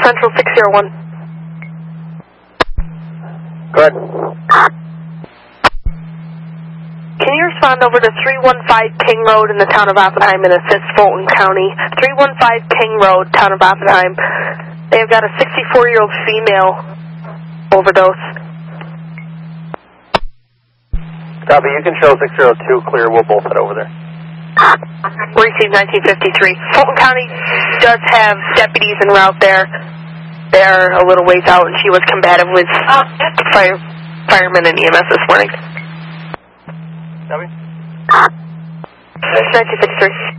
Central 601. Go ahead. Can you respond over to 315 King Road in the town of Oppenheim and assist Fulton County? 315 King Road, town of Oppenheim. They have got a 64-year-old female overdose. Copy, you can show 602 clear. We'll both head over there. Received 1953. Fulton County does have deputies en route there. They're a little ways out, and she was combative with firemen and EMS this morning. Copy. 1953.